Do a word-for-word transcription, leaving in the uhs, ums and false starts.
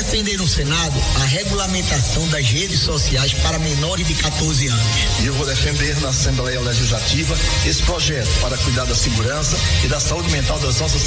defender no Senado a regulamentação das redes sociais para menores de catorze anos. E eu vou defender na Assembleia Legislativa esse projeto para cuidar da segurança e da saúde mental das nossas